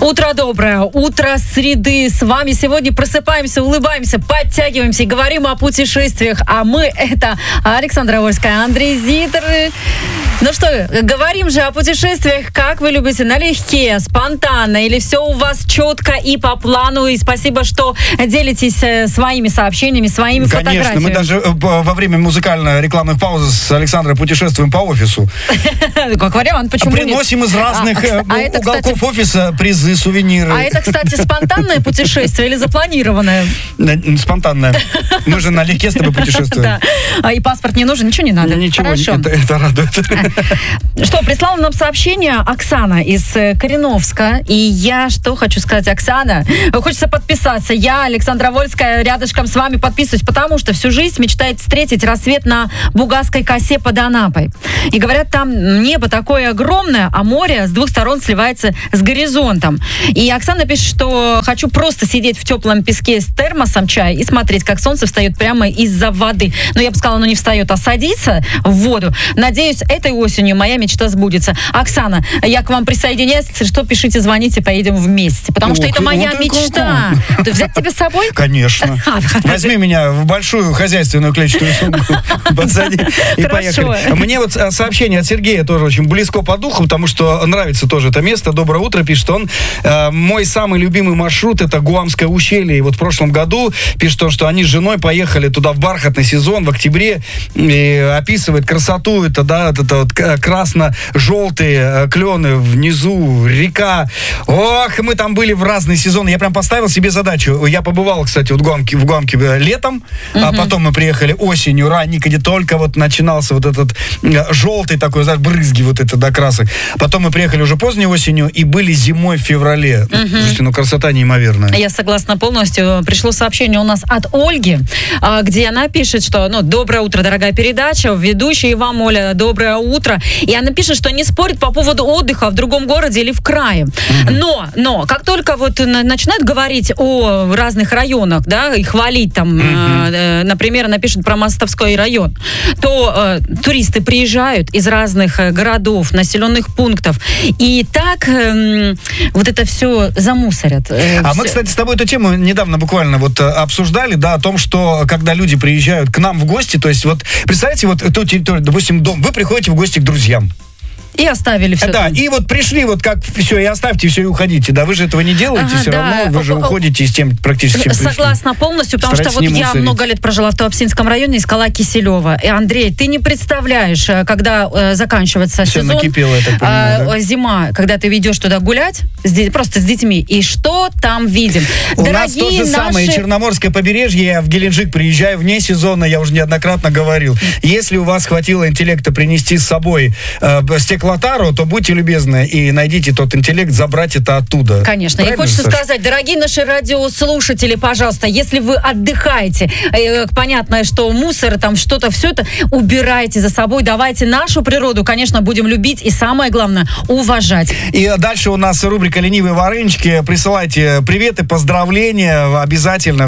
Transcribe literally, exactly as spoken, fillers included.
Утро доброе, утро среды. С вами сегодня просыпаемся, улыбаемся, подтягиваемся и говорим о путешествиях. А мы — это Александра Вольская, Андрей Зитер. Ну что, говорим же о путешествиях. Как вы любите? Налегке, спонтанно или все у вас четко и по плану? И спасибо, что делитесь своими сообщениями, своими Конечно, фотографиями. мы даже во время музыкально-рекламных пауз с Александрой путешествуем по офису. Как вариант, почему нет? Приносим из разных А, а это, уголков кстати, офиса призы, сувениры. А это, кстати, спонтанное путешествие или запланированное? Спонтанное. Мы же налегке с тобой путешествуем. Да. А и паспорт не нужен, ничего не надо. Ничего, Хорошо. это, это радует. Что, прислала нам сообщение Оксана из Кореновска. И я что хочу сказать, Оксана, хочется подписаться. Я, Александра Вольская, рядышком с вами подписываюсь, потому что всю жизнь мечтает встретить рассвет на Бугасской косе под Анапой. И говорят, там небо такое огромное, а море с двух сторон сливается с горизонтом. И Оксана пишет, что хочу просто сидеть в теплом песке с термосом чая и смотреть, как солнце встает прямо из-за воды. Но я бы сказала, оно не встает, а садится в воду. Надеюсь, этой осенью моя мечта сбудется. Оксана, я к вам присоединяюсь. Если что, пишите, звоните, поедем вместе. Потому что Ох, это моя вот мечта. Ты взять тебя с собой? Конечно. Возьми меня в большую хозяйственную клетчатую сумку, подсади и поехали. Мне вот сообщение от Сергея тоже очень близко по духу, потому что нравится тоже это место. Доброе утро, пишет он. Мой самый любимый маршрут — это Гуамское ущелье. И вот в прошлом году пишет он, что они с женой поехали туда в бархатный сезон в октябре, и описывает красоту. Это, да, это вот красно-желтые клены внизу, река. Ох, мы там были в разные сезоны. Я прям поставил себе задачу. Я побывал, кстати, вот в Гуамке, в Гуамке летом, uh-huh. а потом мы приехали осенью, ранней, где только вот начинался вот этот желтый такой, знаешь, брызги вот это до красок. Потом мы приехали уже поздней осенью и были зимой в феврале. Uh-huh. Слушайте, ну красота неимоверная. Я согласна полностью. Пришло сообщение у нас от Ольги, где она пишет, что, ну, доброе утро, дорогая передача, ведущая, и вам, Оля, доброе утро. И она пишет, что не спорит по поводу отдыха в другом городе или в крае. Uh-huh. Но, но, как только вот начинают говорить о разных районах, да, и хвалить там, uh-huh. э, например, она пишет про Мостовской район, то э, туристы приезжают из разных э, городов, населенных пунктов, и так э, вот это все замусорят. Э, а все. Мы, кстати, с тобой эту тему недавно буквально вот обсуждали, да, о том, что когда люди приезжают к нам в гости, то есть вот, представьте, вот эту территорию, допустим, дом, вы приходите в гости к друзьям. И оставили все. Да, там. И вот пришли, вот как все, и оставьте все, и уходите. Да, вы же этого не делаете, ага, все да. равно вы же уходите с тем практически, чем пришли. Согласна полностью, потому Старайтесь что вот я много лет прожила в Туапсинском районе, искала Киселева. И, Андрей, ты не представляешь, когда э, заканчивается все сезон, накипело, я так понимаю, э, да? зима, когда ты идешь туда гулять, с, просто с детьми, и что там видим? У Дорогие нас то же наши... самое, Черноморское побережье, я в Геленджик приезжаю вне сезона, я уже неоднократно говорил. Если у вас хватило интеллекта принести с собой э, стеклотару, то будьте любезны и найдите тот интеллект, забрать это оттуда. Конечно. Правильно, и хочется Саша? сказать, дорогие наши радиослушатели, пожалуйста, если вы отдыхаете, э, понятно, что мусор, там что-то, все это убирайте за собой, давайте нашу природу, конечно, будем любить и, самое главное, уважать. И дальше у нас рубрика «Ленивые ворынчики». Присылайте приветы, поздравления обязательно.